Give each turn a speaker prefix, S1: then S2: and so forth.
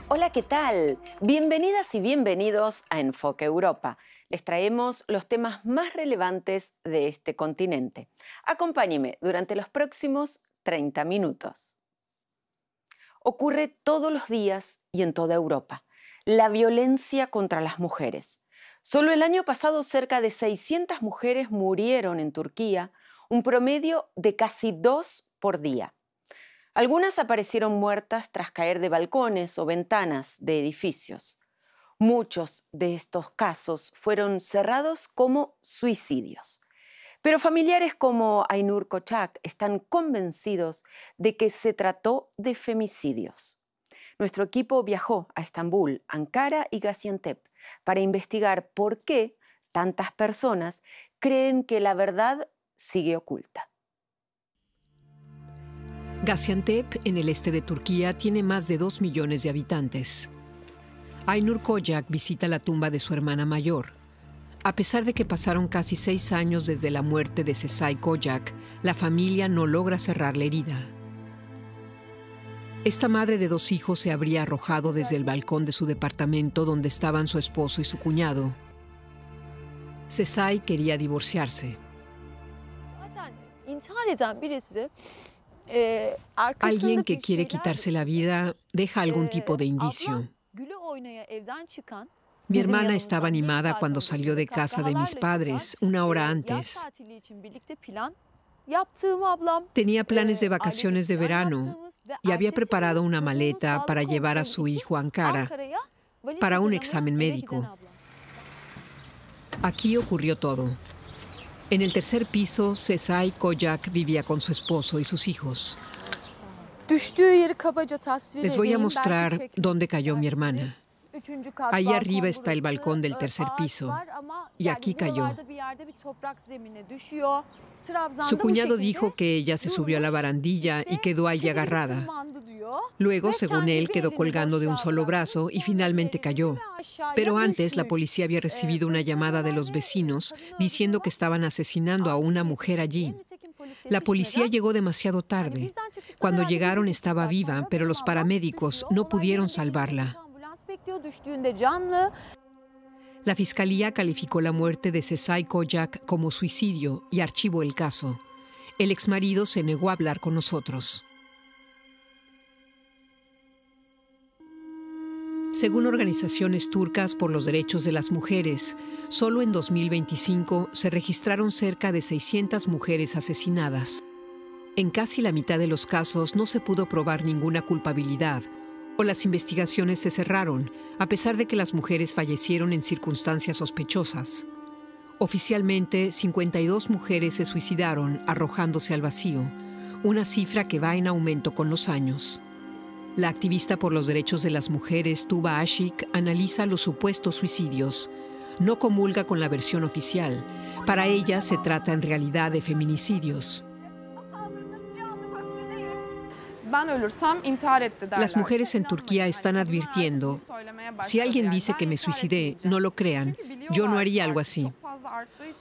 S1: Hola, ¿qué tal? Bienvenidas y bienvenidos a Enfoque Europa. Les traemos los temas más relevantes de este continente. Acompáñeme durante los próximos 30 minutos. Ocurre todos los días y en toda Europa. La violencia contra las mujeres. Solo el año pasado cerca de 600 mujeres murieron en Turquía, un promedio de casi 2 por día. Algunas aparecieron muertas tras caer de balcones o ventanas de edificios. Muchos de estos casos fueron cerrados como suicidios. Pero familiares como Aynur Koçak están convencidos de que se trató de femicidios. Nuestro equipo viajó a Estambul, Ankara y Gaziantep para investigar por qué tantas personas creen que la verdad sigue oculta.
S2: Gaziantep, en el este de Turquía, tiene más de 2 millones de habitantes. Aynur Koçak visita la tumba de su hermana mayor. A pesar de que pasaron casi 6 años desde la muerte de Sezai Koçak, la familia no logra cerrar la herida. Esta madre de 2 hijos se habría arrojado desde el balcón de su departamento donde estaban su esposo y su cuñado. Sezai quería divorciarse. Alguien que quiere quitarse la vida deja algún tipo de indicio. Mi hermana estaba animada cuando salió de casa de mis padres 1 hora antes. Tenía planes de vacaciones de verano y había preparado una maleta para llevar a su hijo a Ankara para un examen médico. Aquí ocurrió todo. En el tercer piso, Sezai Koçak vivía con su esposo y sus hijos. Les voy a mostrar dónde cayó mi hermana. Ahí arriba está el balcón del tercer piso, y aquí cayó. Su cuñado dijo que ella se subió a la barandilla y quedó ahí agarrada. Luego, según él, quedó colgando de un solo brazo y finalmente cayó. Pero antes, la policía había recibido una llamada de los vecinos diciendo que estaban asesinando a una mujer allí. La policía llegó demasiado tarde. Cuando llegaron estaba viva, pero los paramédicos no pudieron salvarla. La fiscalía calificó la muerte de Sezai Koçak como suicidio y archivó el caso. El exmarido se negó a hablar con nosotros. Según organizaciones turcas por los derechos de las mujeres, solo en 2025 se registraron cerca de 600 mujeres asesinadas. En casi la mitad de los casos no se pudo probar ninguna culpabilidad, o las investigaciones se cerraron, a pesar de que las mujeres fallecieron en circunstancias sospechosas. Oficialmente, 52 mujeres se suicidaron arrojándose al vacío, una cifra que va en aumento con los años. La activista por los derechos de las mujeres, Tuba Ashik, analiza los supuestos suicidios. No comulga con la versión oficial. Para ella se trata en realidad de feminicidios. Las mujeres en Turquía están advirtiendo, si alguien dice que me suicidé, no lo crean, yo no haría algo así.